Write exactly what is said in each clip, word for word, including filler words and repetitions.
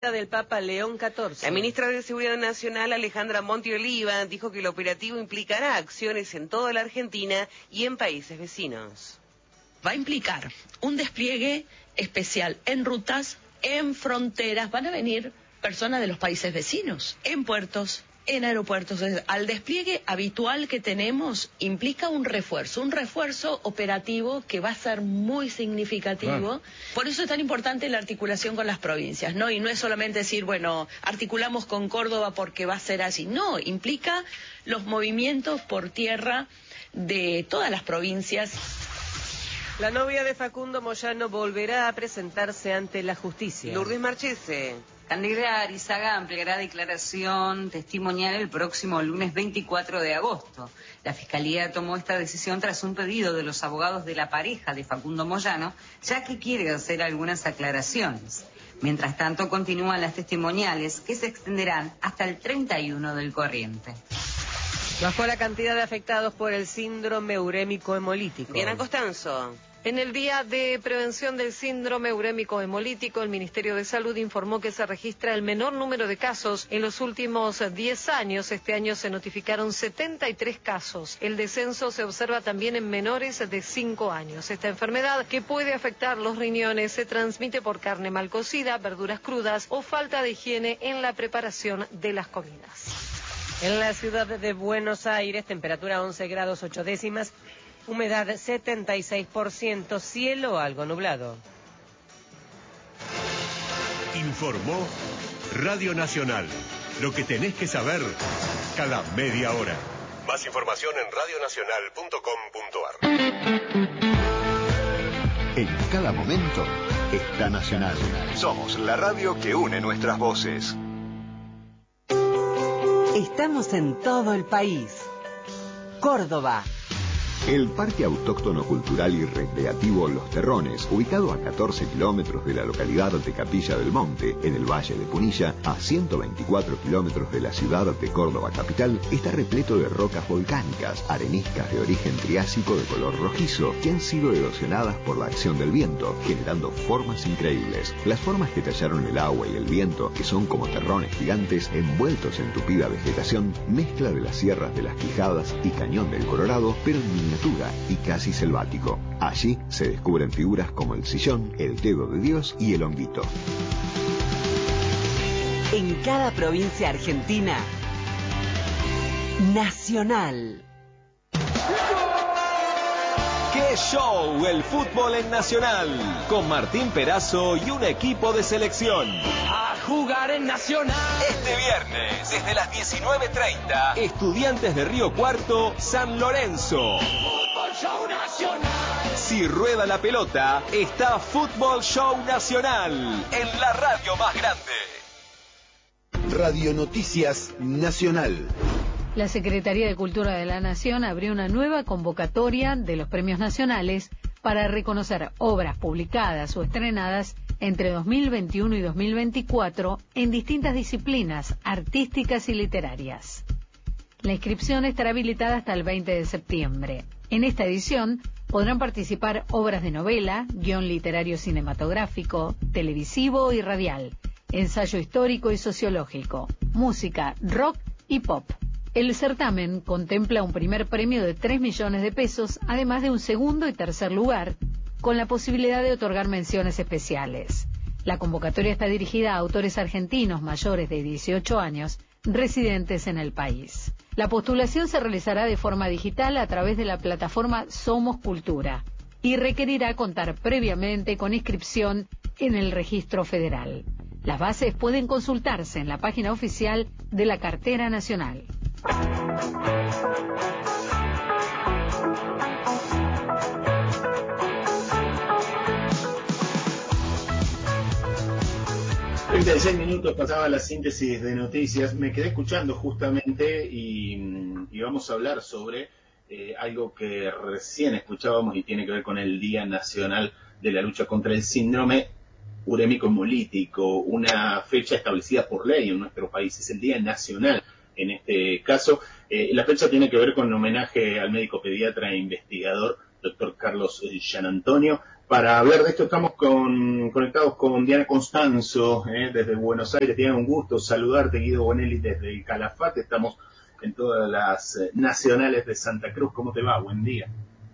del Papa León catorce. La ministra de Seguridad Nacional, Alejandra Monti Oliva, dijo que el operativo implicará acciones en toda la Argentina y en países vecinos. Va a implicar un despliegue especial en rutas, en fronteras. Van a venir personas de los países vecinos, en puertos, en aeropuertos. Al despliegue habitual que tenemos implica un refuerzo, un refuerzo operativo que va a ser muy significativo. Ah. Por eso es tan importante la articulación con las provincias, ¿no? Y no es solamente decir, bueno, articulamos con Córdoba porque va a ser así. No, implica los movimientos por tierra de todas las provincias. La novia de Facundo Moyano volverá a presentarse ante la justicia. Lourdes Marchese. Candela Arizaga ampliará declaración testimonial el próximo lunes veinticuatro de agosto. La Fiscalía tomó esta decisión tras un pedido de los abogados de la pareja de Facundo Moyano, ya que quiere hacer algunas aclaraciones. Mientras tanto, continúan las testimoniales, que se extenderán hasta el treinta y uno del corriente. Bajó la cantidad de afectados por el síndrome urémico hemolítico. Diana Costanzo. En el Día de Prevención del Síndrome Urémico Hemolítico, el Ministerio de Salud informó que se registra el menor número de casos en los últimos diez años. Este año se notificaron setenta y tres casos. El descenso se observa también en menores de cinco años. Esta enfermedad, que puede afectar los riñones, se transmite por carne mal cocida, verduras crudas o falta de higiene en la preparación de las comidas. En la ciudad de Buenos Aires, temperatura once grados ocho décimas. Humedad setenta y seis por ciento, cielo algo nublado. Informó Radio Nacional. Lo que tenés que saber cada media hora. Más información en radio nacional punto com punto ar. En cada momento está Nacional. Somos la radio que une nuestras voces. Estamos en todo el país. Córdoba. El Parque Autóctono Cultural y Recreativo Los Terrones, ubicado a catorce kilómetros de la localidad de Capilla del Monte, en el Valle de Punilla, a ciento veinticuatro kilómetros de la ciudad de Córdoba capital, está repleto de rocas volcánicas, areniscas de origen triásico de color rojizo, que han sido erosionadas por la acción del viento, generando formas increíbles. Las formas que tallaron el agua y el viento, que son como terrones gigantes envueltos en tupida vegetación, mezcla de las sierras de las Quijadas y Cañón del Colorado, pero en miniatura y casi selvático. Allí se descubren figuras como el sillón, el dedo de Dios y el honguito. En cada provincia argentina, Nacional. ¡Qué show! El fútbol en Nacional, con Martín Perazo y un equipo de selección. A jugar en Nacional. Este viernes, desde las diecinueve treinta, Estudiantes de Río Cuarto, San Lorenzo. Fútbol Show Nacional. Si rueda la pelota, está Fútbol Show Nacional, en la radio más grande. Radio Noticias Nacional. La Secretaría de Cultura de la Nación abrió una nueva convocatoria de los premios nacionales para reconocer obras publicadas o estrenadas entre dos mil veintiuno y dos mil veinticuatro en distintas disciplinas artísticas y literarias. La inscripción estará habilitada hasta el veinte de septiembre. En esta edición podrán participar obras de novela, guión literario cinematográfico, televisivo y radial, ensayo histórico y sociológico, música, rock y pop. El certamen contempla un primer premio de tres millones de pesos, además de un segundo y tercer lugar, con la posibilidad de otorgar menciones especiales. La convocatoria está dirigida a autores argentinos mayores de dieciocho años, residentes en el país. La postulación se realizará de forma digital a través de la plataforma Somos Cultura y requerirá contar previamente con inscripción en el Registro Federal. Las bases pueden consultarse en la página oficial de la Cartera Nacional. treinta y seis minutos pasaba la síntesis de noticias. Me quedé escuchando justamente y, y vamos a hablar sobre eh, algo que recién escuchábamos y tiene que ver con el Día Nacional de la Lucha contra el Síndrome Urémico Hemolítico, una fecha establecida por ley en nuestro país. Es el Día Nacional en este caso. Eh, la fecha tiene que ver con un homenaje al médico pediatra e investigador doctor Carlos Gianantonio, Para hablar de esto estamos con, conectados con Diana Constanzo, eh, desde Buenos Aires. Diana, un gusto saludarte, Guido Bonelli desde el Calafate. Estamos en todas las eh, nacionales de Santa Cruz. ¿Cómo te va? Buen día.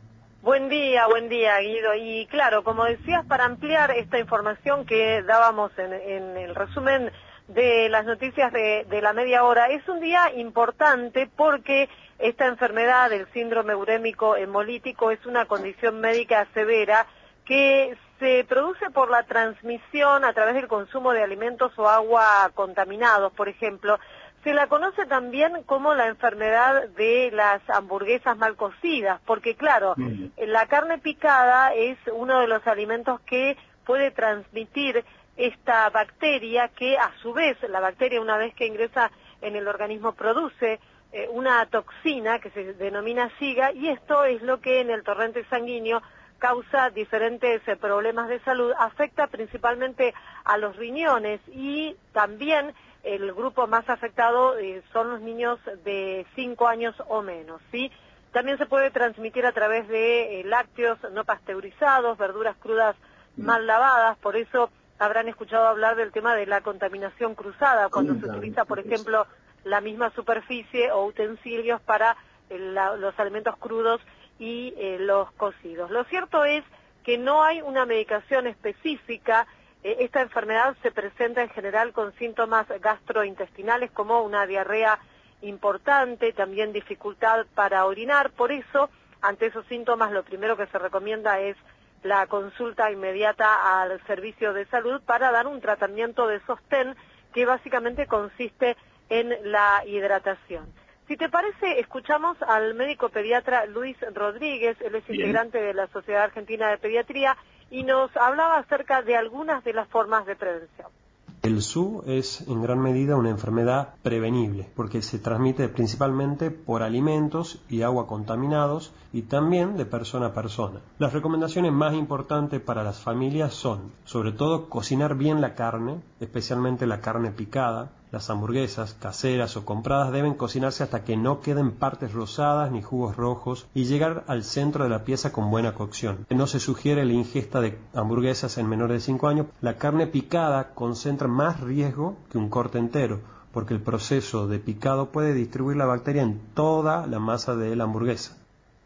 Buen día, buen día, Guido. Y claro, como decías, para ampliar esta información que dábamos en, en el resumen de las noticias de, de la media hora, es un día importante porque esta enfermedad, el síndrome urémico hemolítico, es una condición médica severa que se produce por la transmisión a través del consumo de alimentos o agua contaminados, por ejemplo. Se la conoce también como la enfermedad de las hamburguesas mal cocidas, porque claro, mm. la carne picada es uno de los alimentos que puede transmitir esta bacteria que a su vez, la bacteria una vez que ingresa en el organismo produce eh, una toxina que se denomina SIGA, y esto es lo que en el torrente sanguíneo causa diferentes eh, problemas de salud, afecta principalmente a los riñones y también el grupo más afectado eh, son los niños de cinco años o menos, ¿sí? También se puede transmitir a través de eh, lácteos no pasteurizados, verduras crudas mal lavadas, por eso habrán escuchado hablar del tema de la contaminación cruzada, cuando se utiliza, por ejemplo, la misma superficie o utensilios para eh, la, los alimentos crudos y eh, los cocidos. Lo cierto es que no hay una medicación específica. Eh, esta enfermedad se presenta en general con síntomas gastrointestinales como una diarrea importante, también dificultad para orinar. Por eso, ante esos síntomas, lo primero que se recomienda es la consulta inmediata al servicio de salud para dar un tratamiento de sostén que básicamente consiste en la hidratación. Si te parece, escuchamos al médico pediatra Luis Rodríguez, él es Bien. integrante de la Sociedad Argentina de Pediatría, y nos hablaba acerca de algunas de las formas de prevención. El S U es en gran medida una enfermedad prevenible porque se transmite principalmente por alimentos y agua contaminados y también de persona a persona. Las recomendaciones más importantes para las familias son, sobre todo, cocinar bien la carne, especialmente la carne picada. Las hamburguesas, caseras o compradas, deben cocinarse hasta que no queden partes rosadas ni jugos rojos y llegar al centro de la pieza con buena cocción. No se sugiere la ingesta de hamburguesas en menores de cinco años. La carne picada concentra más riesgo que un corte entero, porque el proceso de picado puede distribuir la bacteria en toda la masa de la hamburguesa.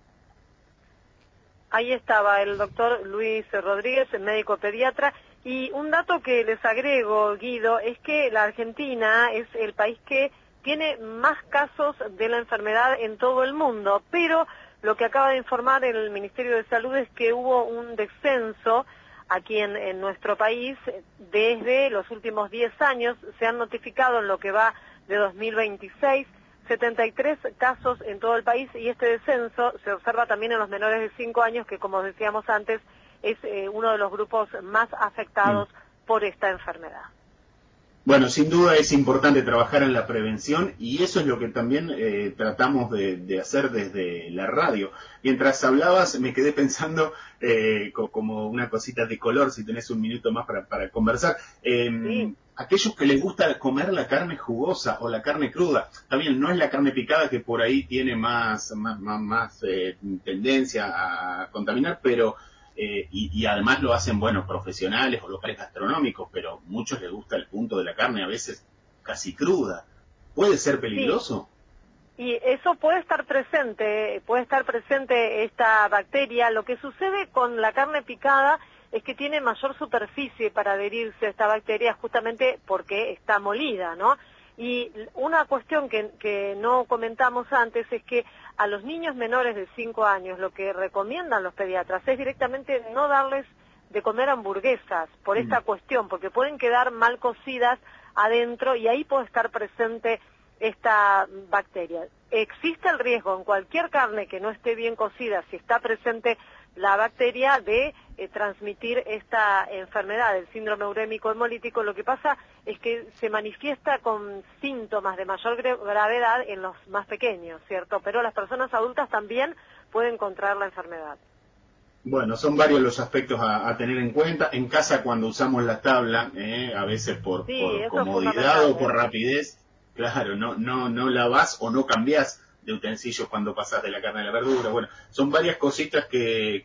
Ahí estaba el doctor Luis Rodríguez, el médico pediatra. Y un dato que les agrego, Guido, es que la Argentina es el país que tiene más casos de la enfermedad en todo el mundo, pero lo que acaba de informar el Ministerio de Salud es que hubo un descenso aquí en, en nuestro país desde los últimos diez años. Se han notificado en lo que va de dos mil veintiséis setenta y tres casos en todo el país, y este descenso se observa también en los menores de cinco años, que como decíamos antes, es eh, uno de los grupos más afectados mm. por esta enfermedad. Bueno, sin duda es importante trabajar en la prevención y eso es lo que también eh, tratamos de, de hacer desde la radio. Mientras hablabas me quedé pensando eh, co como una cosita de color, si tenés un minuto más para, para conversar. Eh, sí. Aquellos que les gusta comer la carne jugosa o la carne cruda, también no es la carne picada que por ahí tiene más, más, más, más eh, tendencia a contaminar, pero... Eh, y, y además lo hacen, bueno, profesionales o locales gastronómicos, pero muchos les gusta el punto de la carne a veces casi cruda. ¿Puede ser peligroso? Sí. Y eso puede estar presente, puede estar presente esta bacteria. Lo que sucede con la carne picada es que tiene mayor superficie para adherirse a esta bacteria justamente porque está molida, ¿no? Y una cuestión que, que no comentamos antes es que a los niños menores de cinco años lo que recomiendan los pediatras es directamente no darles de comer hamburguesas por esta mm. cuestión, porque pueden quedar mal cocidas adentro y ahí puede estar presente esta bacteria. Existe el riesgo en cualquier carne que no esté bien cocida, si está presente la bacteria, de eh, transmitir esta enfermedad, el síndrome urémico hemolítico. Lo que pasa es que se manifiesta con síntomas de mayor gravedad en los más pequeños, ¿cierto? Pero las personas adultas también pueden contraer la enfermedad. Bueno, son varios los aspectos a, a tener en cuenta. En casa, cuando usamos la tabla, eh, a veces por, sí, por comodidad o por rapidez, claro, no, no, no lavás o no cambiás de utensilios cuando pasás de la carne a la verdura. Bueno, son varias cositas que, que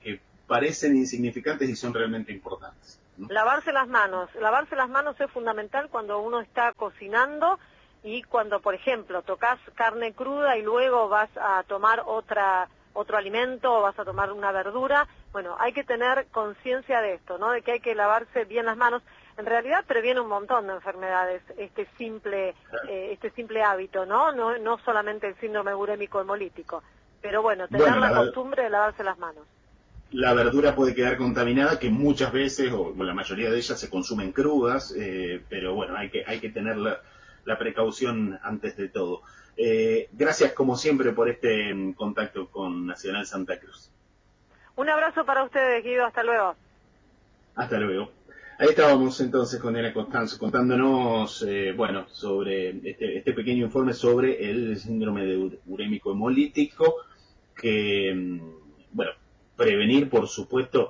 parecen insignificantes y son realmente importantes, ¿no? Lavarse las manos. Lavarse las manos es fundamental cuando uno está cocinando y cuando, por ejemplo, tocas carne cruda y luego vas a tomar otra otro alimento o vas a tomar una verdura. Bueno, hay que tener conciencia de esto, ¿no? De que hay que lavarse bien las manos. En realidad previene un montón de enfermedades este simple eh, este simple hábito, ¿no? No no solamente el síndrome urémico hemolítico. Pero bueno, tener bueno, la, la costumbre de lavarse las manos. La verdura puede quedar contaminada, que muchas veces, o la mayoría de ellas, se consumen crudas, eh, pero bueno, hay que, hay que tener la, la precaución antes de todo. Eh, gracias, como siempre, por este contacto con Nacional Santa Cruz. Un abrazo para ustedes, Guido. Hasta luego. Hasta luego. Ahí estábamos entonces con Diana Costanzo contándonos, eh, bueno, sobre este, este pequeño informe sobre el síndrome de urémico hemolítico, que, bueno, prevenir, por supuesto,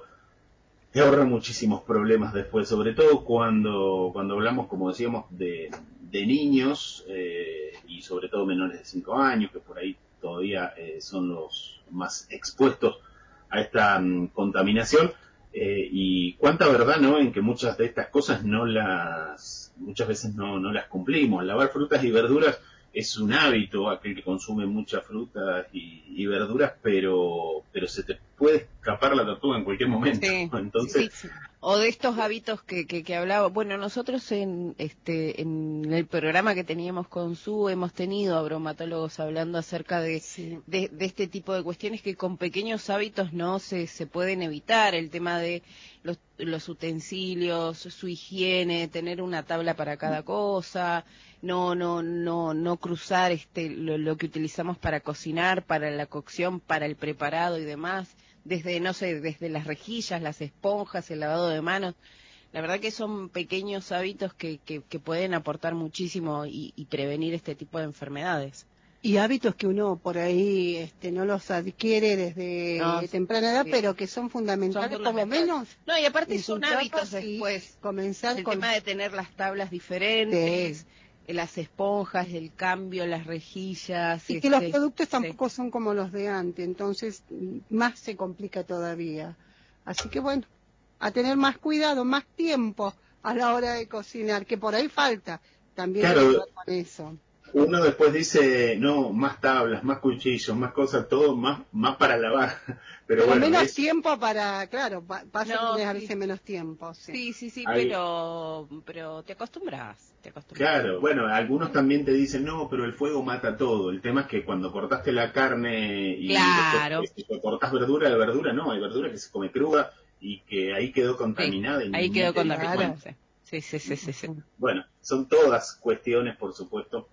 te ahorra muchísimos problemas después, sobre todo cuando, cuando hablamos, como decíamos, de, de niños, eh, y sobre todo menores de cinco años, que por ahí todavía eh, son los más expuestos a esta um, contaminación. Eh, y cuánta verdad, ¿no?, en que muchas de estas cosas no las, muchas veces no, no las cumplimos. Lavar frutas y verduras es un hábito, aquel que consume muchas frutas y, y verduras, pero, pero se te puede escapar la tortuga en cualquier momento. Sí, Entonces, sí, sí. O de estos hábitos que, que, que hablaba. Bueno, nosotros en este en el programa que teníamos con Su hemos tenido a bromatólogos hablando acerca de, sí. de, de este tipo de cuestiones que con pequeños hábitos no se, se pueden evitar. El tema de los, los utensilios, su higiene, tener una tabla para cada cosa, no no no no cruzar este lo, lo que utilizamos para cocinar, para la cocción, para el preparado y demás. Desde, no sé, desde las rejillas, las esponjas, el lavado de manos. La verdad que son pequeños hábitos que, que, que pueden aportar muchísimo y, y prevenir este tipo de enfermedades. Y hábitos que uno por ahí este, no los adquiere desde no, temprana edad, sí. pero que son fundamentales, son fundamentales, por lo menos. No, y aparte son hábitos después. Comenzar el con... tema de tener las tablas diferentes. Sí. Las esponjas, el cambio, las rejillas. Y este, que los productos tampoco sí. son como los de antes, entonces más se complica todavía. Así que bueno, a tener más cuidado, más tiempo a la hora de cocinar, que por ahí falta también claro, con eso. Uno después dice, no, más tablas, más cuchillos, más cosas, todo más más para lavar. Pero Pero bueno, menos es... tiempo para, claro, pasa no, que sí. a veces menos tiempo. Sí, sí, sí, sí Ahí... pero, pero te acostumbras, te acostumbras. Claro, bueno, algunos también te dicen, no, pero el fuego mata todo. El tema es que cuando cortaste la carne y claro. después si cortás verdura, la verdura no, hay verdura que se come cruda y que ahí quedó contaminada. Sí, y ahí quedó contaminada, sí. Sí, sí, sí, sí, sí. Bueno, son todas cuestiones, por supuesto,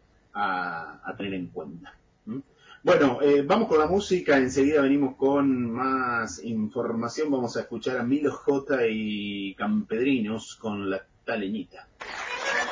a, a tener en cuenta. ¿Mm? Bueno, eh, vamos con la música, enseguida venimos con más información, vamos a escuchar a Milo J y Campedrinos con La Taleñita.